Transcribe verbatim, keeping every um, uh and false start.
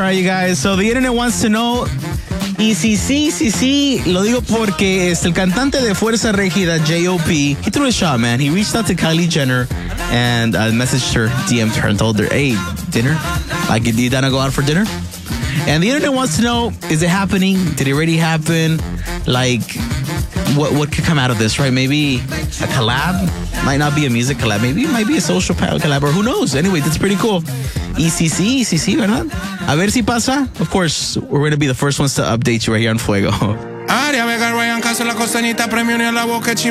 right, you guys. So the internet wants to know. Y sí, sí, sí, sí, lo digo porque es el cantante de Fuerza Regida, J O P, he threw a shot, man. He reached out to Kylie Jenner and uh, messaged her, D M'd her, and told her, hey, dinner? Like, you down to go out for dinner? And the internet wants to know, is it happening? Did it already happen? Like, what what could come out of this, right? Maybe a collab? Might not be a music collab. Maybe it might be a social collab, or who knows? Anyway, that's pretty cool. Y sí, sí, sí, sí, ¿verdad? A ver si pasa. Of course, we're going to be the first ones to update you right here on Fuego.